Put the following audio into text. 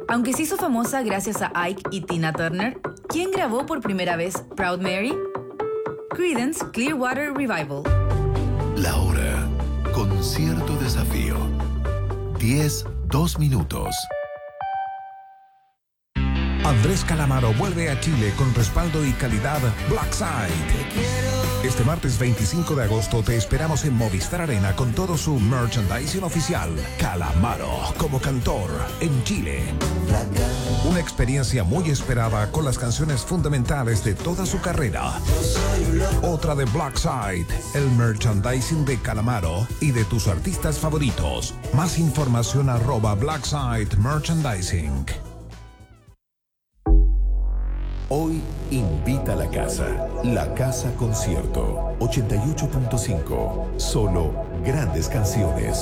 Aunque se hizo famosa gracias a Ike y Tina Turner, ¿quién grabó por primera vez Proud Mary? Creedence Clearwater Revival. La hora, con cierto desafío. 10:02 minutos. Andrés Calamaro vuelve a Chile con respaldo y calidad Blackside. Este martes 25 de agosto te esperamos en Movistar Arena con todo su merchandising oficial. Calamaro como cantor en Chile. Una experiencia muy esperada con las canciones fundamentales de toda su carrera. Otra de Blackside, el merchandising de Calamaro y de tus artistas favoritos. Más información @Blackside Merchandising. Hoy invita a la casa concierto 88.5, solo grandes canciones.